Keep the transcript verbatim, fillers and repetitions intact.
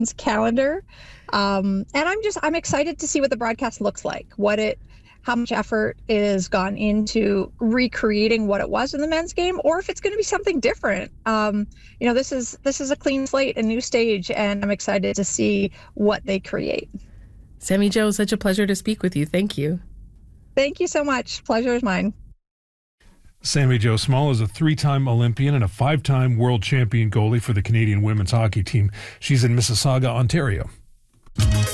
calendar. Um, and I'm just, I'm excited to see what the broadcast looks like, what it, how much effort is gone into recreating what it was in the men's game, or if it's going to be something different. Um, you know, this is, this is a clean slate, a new stage, and I'm excited to see what they create. Sammy Jo, such a pleasure to speak with you. Thank you. Thank you so much. Pleasure is mine. Sammy Jo Small is a three-time Olympian and a five-time world champion goalie for the Canadian women's hockey team. She's in Mississauga, Ontario.